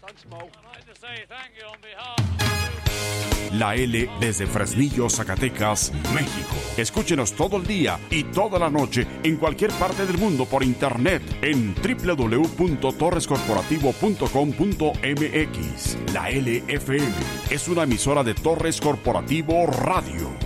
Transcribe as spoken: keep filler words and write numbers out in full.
La L desde Fresnillo, Zacatecas, México. Escúchenos todo el día y toda la noche en cualquier parte del mundo por internet en doble u doble u doble u punto torres corporativo punto com punto m x. La L F M es una emisora de Torres Corporativo Radio.